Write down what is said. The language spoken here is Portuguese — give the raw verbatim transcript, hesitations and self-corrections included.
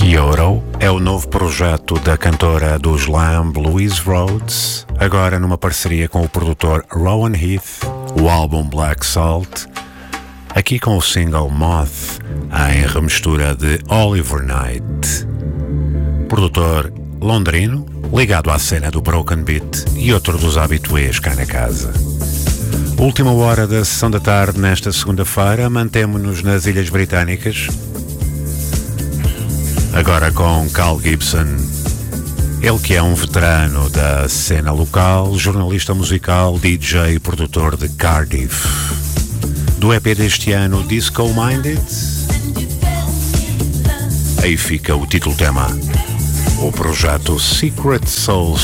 Yoro é o novo projeto da cantora do Slam Louise Rhodes, agora numa parceria com o produtor Rowan Heath, o álbum Black Salt, aqui com o single Moth, em remistura de Oliver Knight. Produtor londrino, ligado à cena do Broken Beat e outro dos habituês cá na casa. Última hora da sessão da tarde nesta segunda-feira, mantemo-nos nas Ilhas Britânicas, agora com Carl Gibson, ele que é um veterano da cena local, jornalista musical, D J e produtor de Cardiff. Do E P deste ano, Disco Minded, aí fica o título tema, o projeto Secret Soul